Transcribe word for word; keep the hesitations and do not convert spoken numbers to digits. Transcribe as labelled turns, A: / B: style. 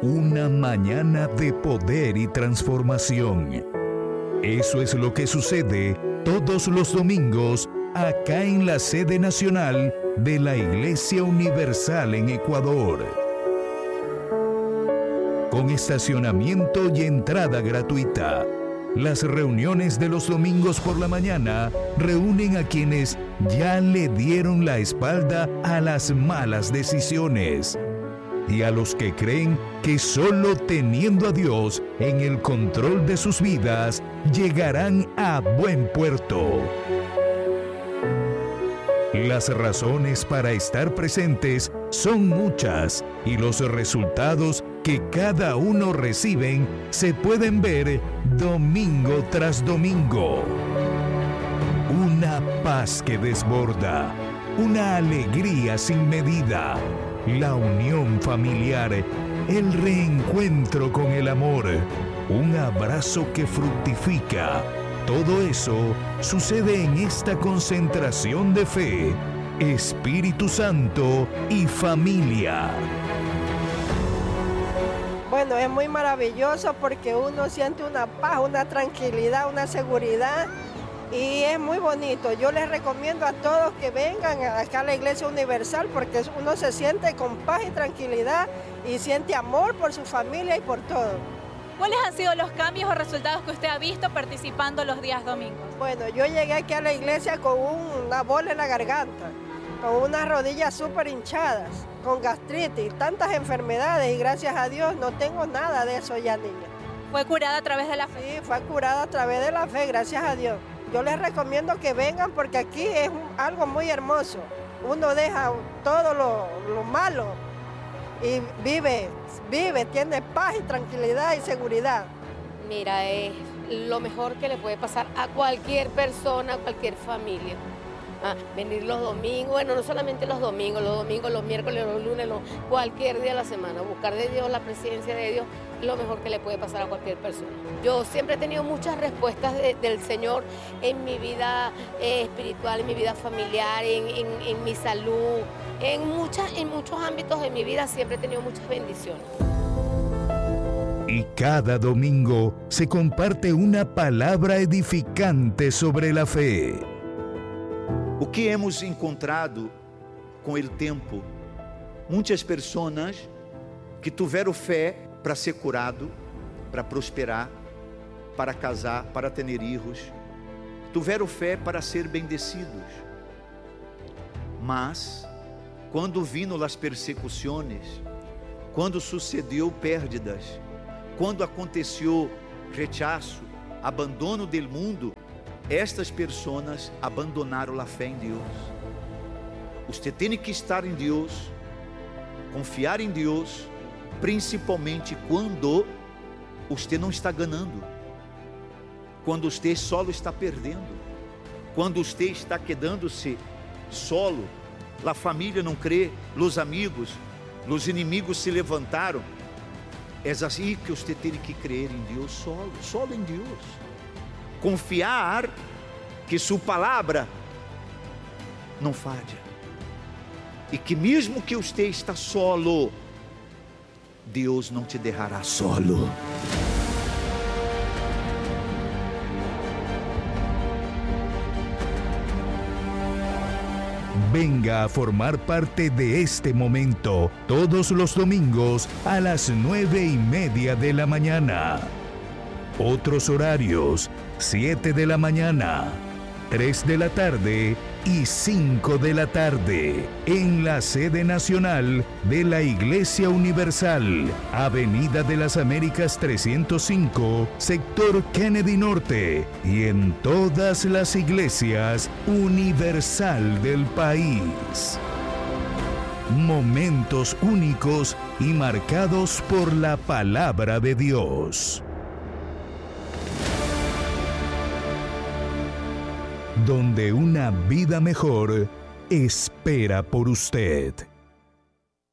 A: Una mañana de poder y transformación. Eso es lo que sucede todos los domingos acá en la sede nacional de la Iglesia Universal en Ecuador. Con estacionamiento y entrada gratuita. Las reuniones de los domingos por la mañana reúnen a quienes ya le dieron la espalda a las malas decisiones y a los que creen que solo teniendo a Dios en el control de sus vidas llegarán a buen puerto. Las razones para estar presentes son muchas y los resultados que cada uno reciben se pueden ver domingo tras domingo. Una paz que desborda, una alegría sin medida, la unión familiar, el reencuentro con el amor, un abrazo que fructifica. Todo eso sucede en esta concentración de fe, Espíritu Santo y familia.
B: Bueno, es muy maravilloso porque uno siente una paz, una tranquilidad, una seguridad y es muy bonito. Yo les recomiendo a todos que vengan acá a la Iglesia Universal porque uno se siente con paz y tranquilidad y siente amor por su familia y por todo.
C: ¿Cuáles han sido los cambios o resultados que usted ha visto participando los días domingos?
B: Bueno, yo llegué aquí a la iglesia con una bola en la garganta, con unas rodillas súper hinchadas, con gastritis, tantas enfermedades y gracias a Dios no tengo nada de eso ya, niña.
C: ¿Fue curada a través de la fe?
B: Sí, fue curada a través de la fe, gracias a Dios. Yo les recomiendo que vengan porque aquí es algo muy hermoso. Uno deja todo lo, lo malo y vive, vive, tiene paz y tranquilidad y seguridad.
D: Mira, es lo mejor que le puede pasar a cualquier persona, a cualquier familia. Ah, venir los domingos, bueno, no solamente los domingos, los domingos, los miércoles, los lunes, los, cualquier día de la semana. Buscar de Dios, la presencia de Dios, es lo mejor que le puede pasar a cualquier persona. Yo siempre he tenido muchas respuestas de, del Señor en mi vida eh, espiritual, en mi vida familiar, en, en, en mi salud, en, muchas, en muchos ámbitos de mi vida siempre he tenido muchas bendiciones.
A: Y cada domingo se comparte una palabra edificante sobre la fe.
E: O que hemos encontrado com o tempo? Muitas pessoas que tiveram fé para ser curado, para prosperar, para casar, para ter filhos, tiveram fé para ser bendecidos. Mas, quando vino as persecuções, quando sucedeu perdas, quando aconteceu rechaço, abandono do mundo, estas pessoas abandonaram a fé em Deus. Você tem que estar em Deus, confiar em Deus, principalmente quando você não está ganhando, quando você solo está perdendo, quando você está quedando-se solo, a família não crê, os amigos, os inimigos se levantaram. É assim que você tem que crer em Deus solo, solo em Deus. Confiar que sua palavra não falha. E que mesmo que você está solo, Deus não te deixará solo.
A: Venga a formar parte de este momento todos los domingos a las nueve y media de la mañana. Otros horarios: siete de la mañana, tres de la tarde y cinco de la tarde, en la sede nacional de la Iglesia Universal, Avenida de las Américas trescientos cinco, sector Kennedy Norte, y en todas las iglesias universal del país. Momentos únicos y marcados por la palabra de Dios. Donde una vida mejor espera por usted.